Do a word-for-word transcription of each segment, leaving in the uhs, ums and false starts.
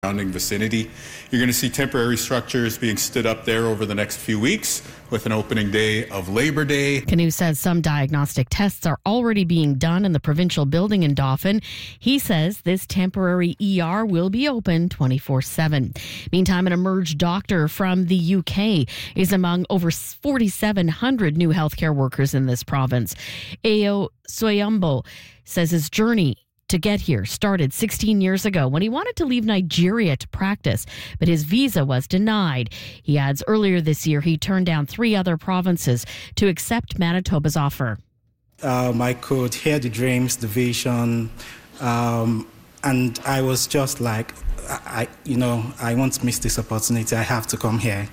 surrounding vicinity. You're going to see temporary structures being stood up there over the next few weeks with an opening day of Labor Day. Canoe says some diagnostic tests are already being done in the provincial building in Dauphin. He says this temporary E R will be open twenty-four seven. Meantime, an emerged doctor from the U K is among over forty-seven hundred new healthcare workers in this province. Ayo Soyombo says his journey to get here started sixteen years ago when he wanted to leave Nigeria to practice, but his visa was denied. He adds earlier this year he turned down three other provinces to accept Manitoba's offer. Um, I could hear the dreams, the vision, um, and I was just like, I, you know, I won't miss this opportunity. I have to come here.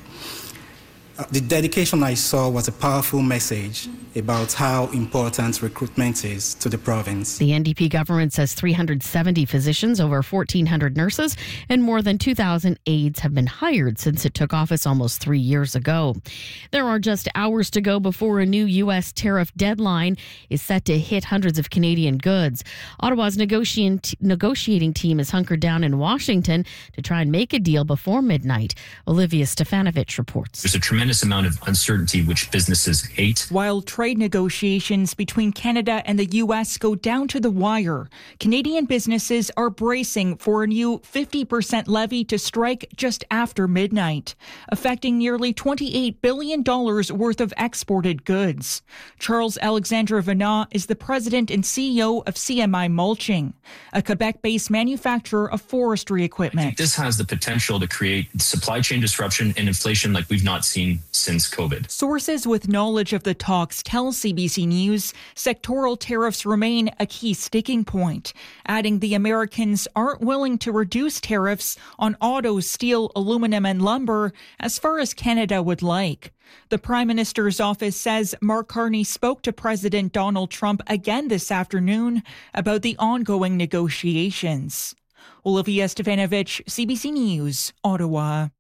Uh, the dedication I saw was a powerful message about how important recruitment is to the province. The N D P government says three hundred seventy physicians, over fourteen hundred nurses, and more than two thousand aides have been hired since it took office almost three years ago. There are just hours to go before a new U S tariff deadline is set to hit hundreds of Canadian goods. Ottawa's negotiating, negotiating team is hunkered down in Washington to try and make a deal before midnight. Olivia Stefanovich reports. There's a tremendous amount of uncertainty, which businesses hate. While trade negotiations between Canada and the U S go down to the wire, Canadian businesses are bracing for a new fifty percent levy to strike just after midnight, affecting nearly twenty-eight billion dollars worth of exported goods. Charles Alexandre Venat is the president and C E O of C M I Mulching, a Quebec-based manufacturer of forestry equipment. This has the potential to create supply chain disruption and inflation like we've not seen since COVID. Sources with knowledge of the talks tell C B C News sectoral tariffs remain a key sticking point, adding the Americans aren't willing to reduce tariffs on auto, steel, aluminum, and lumber as far as Canada would like. The Prime Minister's office says Mark Carney spoke to President Donald Trump again this afternoon about the ongoing negotiations. Olivia Stefanovich, C B C News, Ottawa.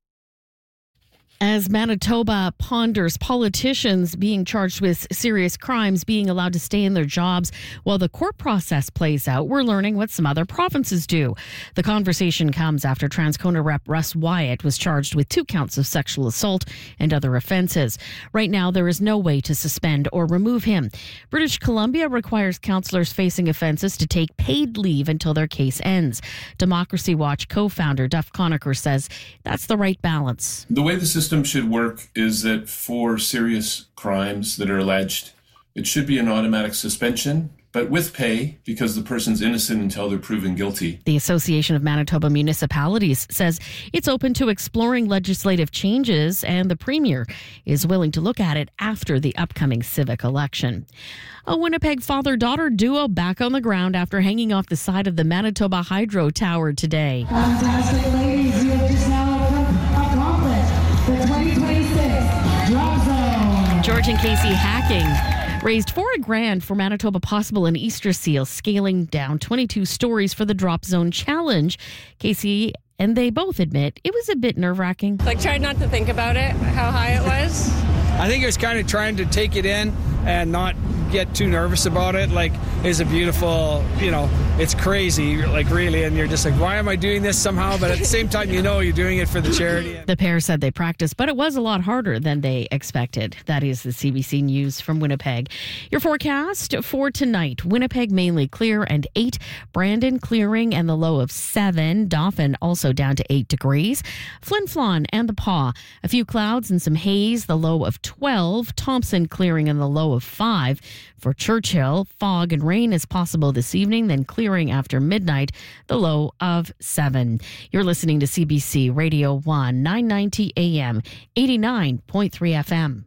As Manitoba ponders politicians being charged with serious crimes being allowed to stay in their jobs while the court process plays out, we're learning what some other provinces do. The conversation comes after Transcona Rep Russ Wyatt was charged with two counts of sexual assault and other offences. Right now, there is no way to suspend or remove him. British Columbia requires councillors facing offences to take paid leave until their case ends. Democracy Watch co-founder Duff Conacher says that's the right balance. The way the system should work is that for serious crimes that are alleged, it should be an automatic suspension, but with pay because the person's innocent until they're proven guilty. The Association of Manitoba Municipalities says it's open to exploring legislative changes, and the Premier is willing to look at it after the upcoming civic election. A Winnipeg father-daughter duo back on the ground after hanging off the side of the Manitoba Hydro Tower today. Fantastic, ladies. You have just now accomplished the twenty twenty-six Drop Zone. George and Casey Hacking raised four grand for Manitoba Possible and Easter Seal, scaling down twenty-two stories for the Drop Zone Challenge. Casey and they both admit it was a bit nerve-wracking. Like, tried not to think about it, how high it was. I think it was kind of trying to take it in and not get too nervous about it. Like, it's a beautiful, you know, it's crazy, like, really, and you're just like, why am I doing this somehow? But at the same time, you know you're doing it for the charity. The pair said they practiced, but it was a lot harder than they expected. That is the C B C News from Winnipeg. Your forecast for tonight: Winnipeg mainly clear and eight, Brandon clearing and the low of seven, Dauphin also down to eight degrees, Flin Flon and the Paw, a few clouds and some haze, the low of twelve, Thompson clearing and the low of five. For Churchill, fog and rain is possible this evening, then clearing after midnight, the low of seven. You're listening to C B C Radio one, nine ninety A M, eighty-nine point three F M.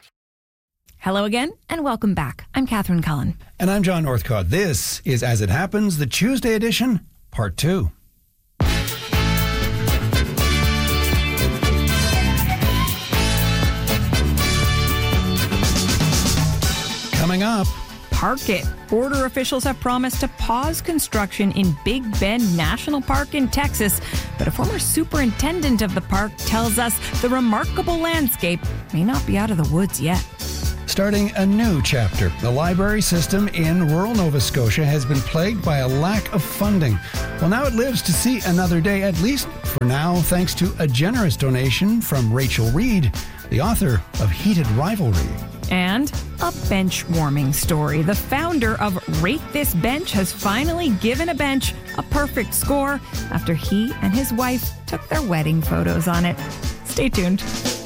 Hello again, and welcome back. I'm Catherine Cullen. And I'm John Northcott. This is As It Happens, the Tuesday edition, part two. Coming up, Park It. Border officials have promised to pause construction in Big Bend National Park in Texas, but a former superintendent of the park tells us the remarkable landscape may not be out of the woods yet. starting a new chapter. The library system in rural Nova Scotia has been plagued by a lack of funding. Well, now it lives to see another day, at least for now, thanks to a generous donation from Rachel Reed, the author of Heated Rivalry. And a bench warming story. The founder of Rate This Bench has finally given a bench a perfect score after he and his wife took their wedding photos on it. Stay tuned.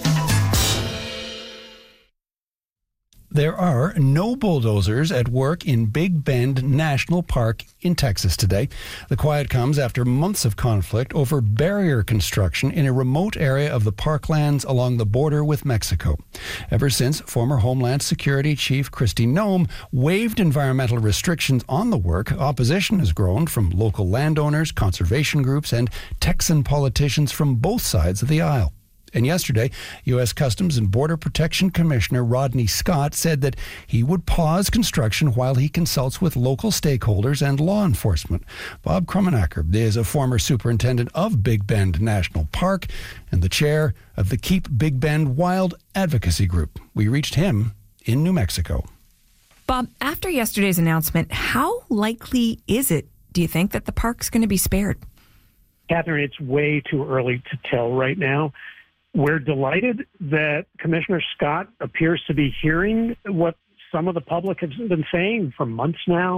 There are no bulldozers at work in Big Bend National Park in Texas today. The quiet comes after months of conflict over barrier construction in a remote area of the parklands along the border with Mexico. Ever since former Homeland Security Chief Kristi Noem waived environmental restrictions on the work, opposition has grown from local landowners, conservation groups, and Texan politicians from both sides of the aisle. And yesterday, U S Customs and Border Protection Commissioner Rodney Scott said that he would pause construction while he consults with local stakeholders and law enforcement. Bob Krummenacher is a former superintendent of Big Bend National Park and the chair of the Keep Big Bend Wild Advocacy Group. We reached him in New Mexico. Bob, after yesterday's announcement, how likely is it, do you think, that the park's going to be spared? Catherine, it's way too early to tell right now. We're delighted that Commissioner Scott appears to be hearing what some of the public has been saying for months now,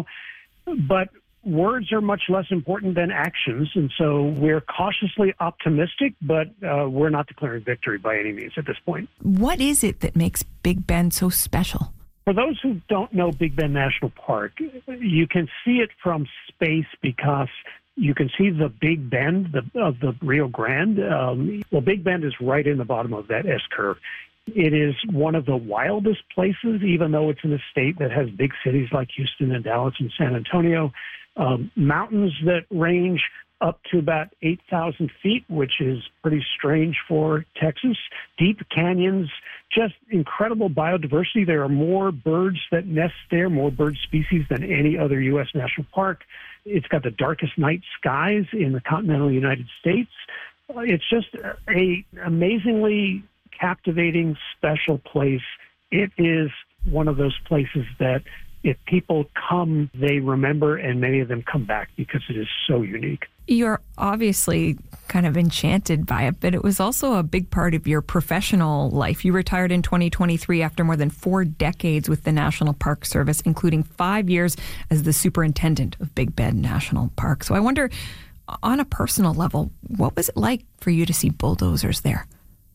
but words are much less important than actions, and so we're cautiously optimistic, but uh, we're not declaring victory by any means at this point. What is it that makes Big Bend so special? For those who don't know Big Bend National Park, you can see it from space because you can see the Big Bend the, of the Rio Grande. Um, well, Big Bend is right in the bottom of that S-curve. It is one of the wildest places, even though it's in a state that has big cities like Houston and Dallas and San Antonio. Um, mountains that range up to about eight thousand feet, which is pretty strange for Texas. Deep canyons, just incredible biodiversity. There are more birds that nest there, more bird species than any other U S national park. It's got the darkest night skies in the continental United States. It's just a amazingly captivating, special place. It is one of those places that if people come, they remember, and many of them come back because it is so unique. You're obviously kind of enchanted by it, but it was also a big part of your professional life. You retired in twenty twenty-three after more than four decades with the National Park Service, including five years as the superintendent of Big Bend National Park. So I wonder, on a personal level, what was it like for you to see bulldozers there?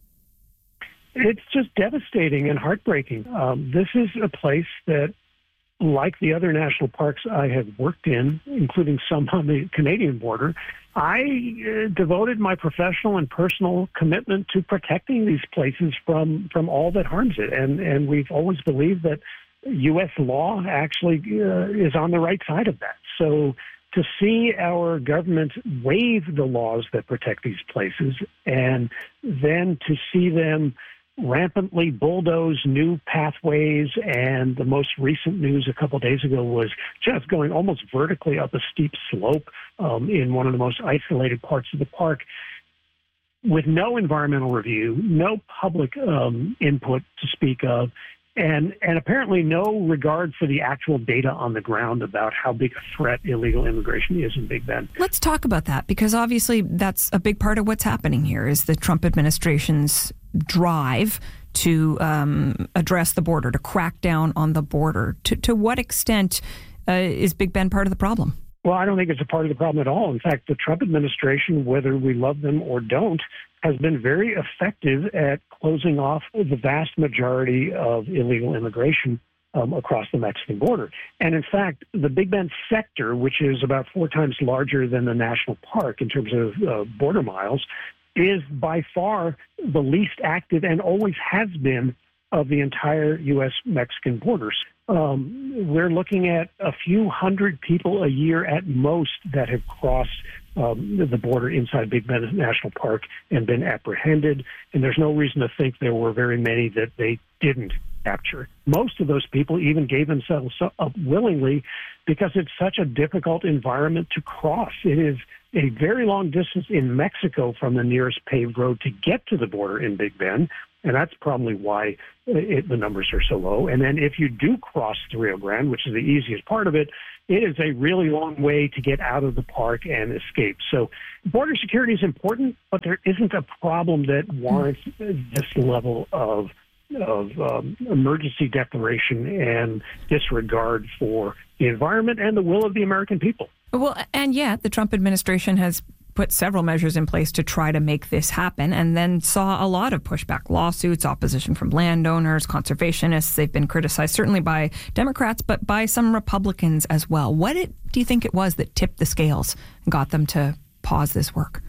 It's just devastating and heartbreaking. Um, this is a place that, like the other national parks I have worked in, including some on the Canadian border, I uh, devoted my professional and personal commitment to protecting these places from, from all that harms it. And, and we've always believed that U S law actually uh, is on the right side of that. So to see our government waive the laws that protect these places and then to see them rampantly bulldoze new pathways, and the most recent news a couple of days ago was just going almost vertically up a steep slope um, in one of the most isolated parts of the park with no environmental review, no public um, input to speak of, and, and apparently no regard for the actual data on the ground about how big a threat illegal immigration is in Big Bend. Let's talk about that, because obviously that's a big part of what's happening here is the Trump administration's drive to um, address the border, to crack down on the border. To, to what extent uh, is Big Bend part of the problem? Well, I don't think it's a part of the problem at all. In fact, the Trump administration, whether we love them or don't, has been very effective at closing off the vast majority of illegal immigration um, across the Mexican border. And in fact, the Big Bend sector, which is about four times larger than the national park in terms of uh, border miles, is by far the least active and always has been of the entire U S Mexican borders. Um, we're looking at a few hundred people a year at most that have crossed um, the border inside Big Bend National Park and been apprehended, and there's no reason to think there were very many that they didn't capture. Most of those people even gave themselves up willingly because it's such a difficult environment to cross. It is a very long distance in Mexico from the nearest paved road to get to the border in Big Bend. And that's probably why it, the numbers are so low. And then if you do cross the Rio Grande, which is the easiest part of it, it is a really long way to get out of the park and escape. So border security is important, but there isn't a problem that warrants this level of of um, emergency declaration and disregard for the environment and the will of the American people. Well, and yet the Trump administration has put several measures in place to try to make this happen, and then saw a lot of pushback, lawsuits, opposition from landowners, conservationists. They've been criticized certainly by Democrats, but by some Republicans as well. What it, do you think it was that tipped the scales and got them to pause this work?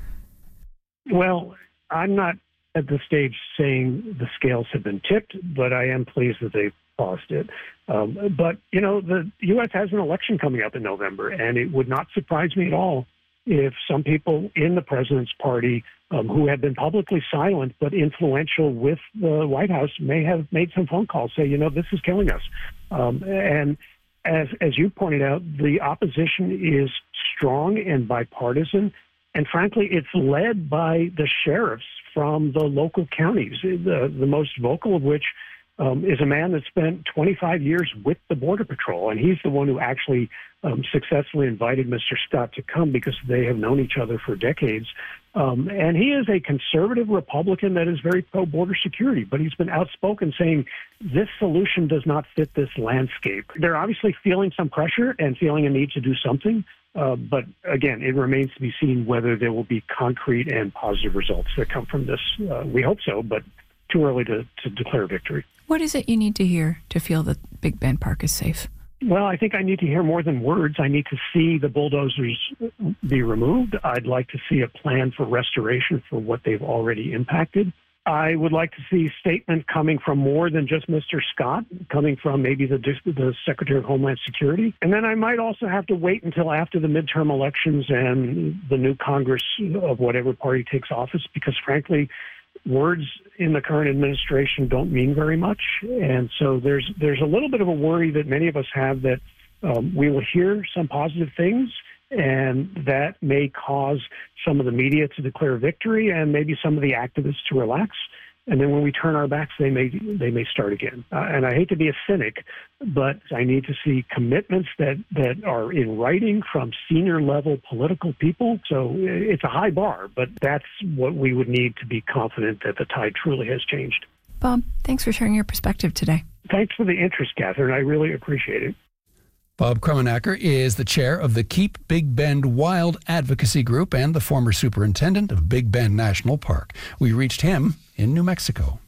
Well, I'm not at the stage saying the scales have been tipped, but I am pleased that they've paused it. Um, but, you know, the U S has an election coming up in November, and it would not surprise me at all if some people in the president's party um, who have been publicly silent but influential with the White House may have made some phone calls, say, you know, this is killing us. Um, and as, as you pointed out, the opposition is strong and bipartisan. And frankly, it's led by the sheriffs from the local counties, the, the most vocal of which um, is a man that spent twenty-five years with the Border Patrol. And he's the one who actually um, successfully invited Mister Scott to come because they have known each other for decades. Um, and he is a conservative Republican that is very pro-border security, but he's been outspoken saying this solution does not fit this landscape. They're obviously feeling some pressure and feeling a need to do something. Uh, but again, it remains to be seen whether there will be concrete and positive results that come from this. Uh, we hope so, but too early to, to declare victory. What is it you need to hear to feel that Big Bend Park is safe? Well, I think I need to hear more than words. I need to see the bulldozers be removed. I'd like to see a plan for restoration for what they've already impacted. I would like to see statement coming from more than just Mister Scott, coming from maybe the, the Secretary of Homeland Security. And then I might also have to wait until after the midterm elections and the new Congress of whatever party takes office, because frankly, words in the current administration don't mean very much. And so there's there's a little bit of a worry that many of us have that um, we will hear some positive things, and that may cause some of the media to declare victory and maybe some of the activists to relax. And then when we turn our backs, they may they may start again. Uh, and I hate to be a cynic, but I need to see commitments that, that are in writing from senior level political people. So it's a high bar, but that's what we would need to be confident that the tide truly has changed. Bob, thanks for sharing your perspective today. Thanks for the interest, Catherine. I really appreciate it. Bob Krummenacher is the chair of the Keep Big Bend Wild Advocacy Group and the former superintendent of Big Bend National Park. We reached him in New Mexico.